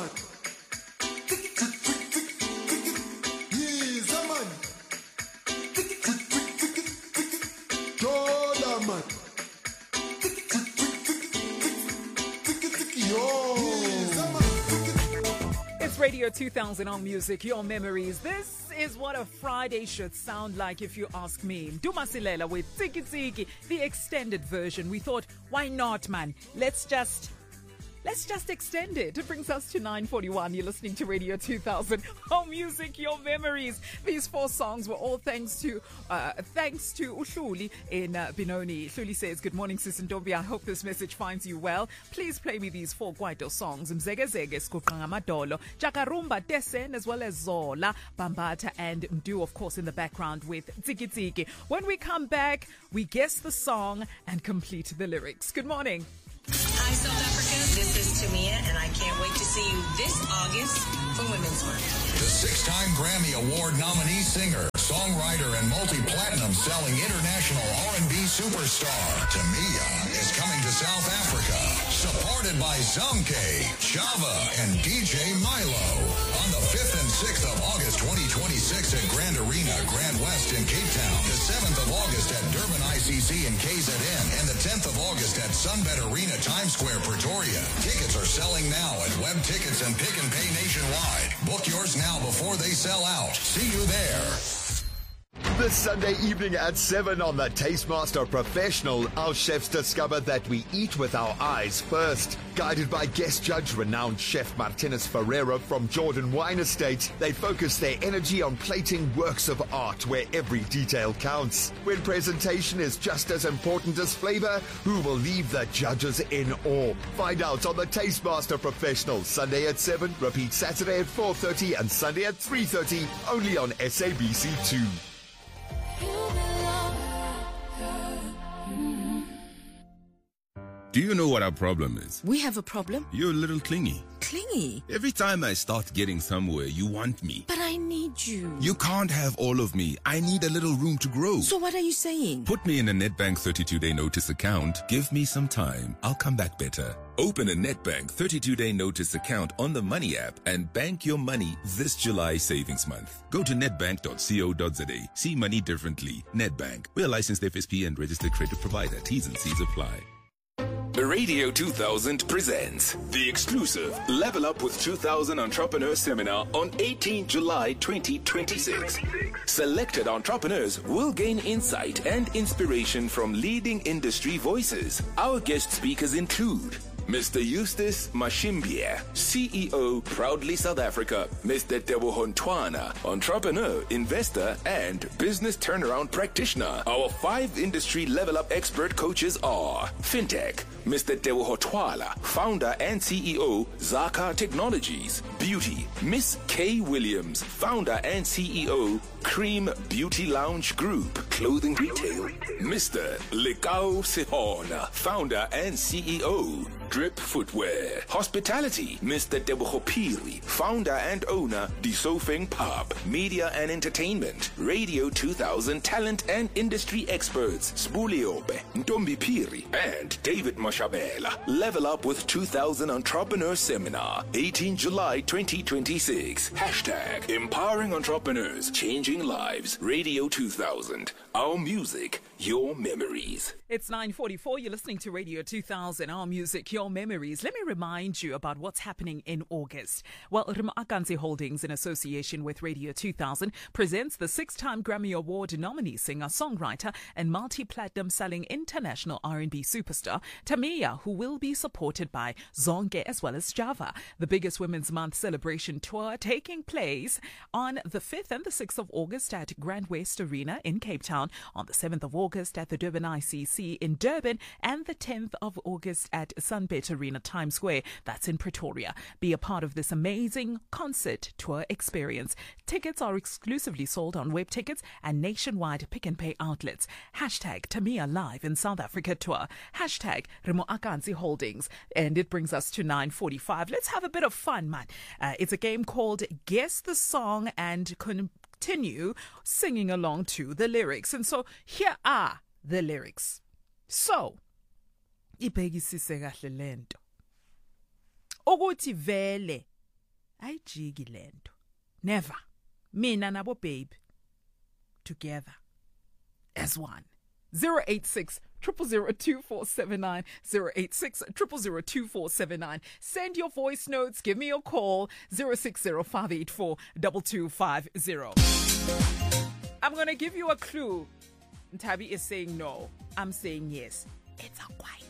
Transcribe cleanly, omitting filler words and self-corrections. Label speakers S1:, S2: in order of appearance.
S1: man. He's a man. Dollar man.
S2: It's Radio 2000 on Music, Your Memories. This is what a Friday should sound like if you ask me. Duma Silela with Tiki Tiki, the extended version. We thought, why not, man? Let's just extend it. It brings us to 9:41. You're listening to Radio 2000 on Music, Your Memories. These 4 songs were all thanks to Uhluli in Benoni. Uhluli says, good morning, Sis Ntombi. I hope this message finds you well. Please play me these 4 Kwaito songs. Mzege Zege, Skuqa Ngamadolo, Chakarumba, Tesen, as well as Zola, Bambata, and Mdu, of course, in the background with Tiki Tiki. When we come back, we guess the song and complete the lyrics. Good morning.
S3: Hi, South Africa. This is Tamia, and I can't wait to see you this August for Women's Month.
S4: The 6-time Grammy Award nominee singer, songwriter, and multi-platinum selling international R&B superstar, Tamia, is coming to South Africa, supported by Zamke, Java, and DJ Milo. On the 5th and 6th of August 2026 at Grand Arena, Grand West in Cape Town. The 7th of August at Durban ICC in KZN. And the 10th of August at Sunbet Arena, Times Square, Pretoria. Tickets are selling now at Web Tickets and Pick and Pay nationwide. Book yours now before they sell out. See you there.
S5: This Sunday evening at 7 on the Tastemaster Professional, our chefs discover that we eat with our eyes first. Guided by guest judge renowned chef Martinez Ferreira from Jordan Wine Estate, they focus their energy on plating works of art where every detail counts. When presentation is just as important as flavor, who will leave the judges in awe? Find out on the Tastemaster Professional, Sunday at 7, repeat Saturday at 4:30 and Sunday at 3:30, only on SABC2.
S6: Do you know what our problem is?
S7: We have a problem?
S6: You're a little clingy.
S7: Clingy?
S6: Every time I start getting somewhere, you want me.
S7: But I need you.
S6: You can't have all of me. I need a little room to grow.
S7: So what are you saying?
S6: Put me in a Nedbank 32-day notice account. Give me some time. I'll come back better. Open a Nedbank 32-day notice account on the Money app and bank your money this July savings month. Go to nedbank.co.za. See money differently. Nedbank. We're a licensed FSP and registered credit provider. T's and C's apply.
S8: Radio 2000 presents the exclusive Level Up with 2000 Entrepreneur Seminar on 18 July 2026. Selected entrepreneurs will gain insight and inspiration from leading industry voices. Our guest speakers include Mr. Eustace Mashimbia, CEO, Proudly South Africa. Mr. Teboho Ntwana, entrepreneur, investor, and business turnaround practitioner. Our 5 industry level up expert coaches are FinTech, Mr. Teboho Twala, founder and CEO, Zaka Technologies. Beauty, Miss Kay Williams, founder and CEO, Cream Beauty Lounge Group. Clothing retail, Mr. Lekao Sehona, founder and CEO, Drip Footwear. Hospitality, Mr. Teboho Piri, founder and owner, Disofeng Pub. Media and entertainment, Radio 2000 talent and industry experts, Spuliobe, Ntombi Piri, and David Mashabela. Level Up with 2000 Entrepreneur Seminar, 18 July 2026. Hashtag Empowering Entrepreneurs, Changing Lives. Radio 2000. Our music, your memories.
S2: It's 9:44. You're listening to Radio 2000, Our Music, Your Memories. Let me remind you about what's happening in August. Well, Remo Akanzi Holdings, in association with Radio 2000, presents the 6-time Grammy Award nominee singer, songwriter, and multi-platinum selling international R&B superstar, Tamia, who will be supported by Zonke as well as Java. The biggest Women's Month celebration tour taking place on the 5th and the 6th of August at Grand West Arena in Cape Town, on the 7th of August at the Durban ICC in Durban, and the 10th of August at Sunbet Arena, Times Square. That's in Pretoria. Be a part of this amazing concert tour experience. Tickets are exclusively sold on Web Tickets and nationwide Pick and Pay outlets. Hashtag Tamia Live in South Africa tour. Hashtag Remo Akanzi Holdings. And it brings us to 9:45. Let's have a bit of fun, man. It's a game called Guess the Song and continue singing along to the lyrics. And so here are the lyrics. So, ibhekisise kahle lento ukuthi vele ayijiki lento. Never. Mina nabo babe. Together. As one. 086 0002479 086 0002479. Send your voice notes. Give me a call. 060-584-2250. I'm going to give you a clue. Ntabi is saying no. I'm saying yes. It's a quiet.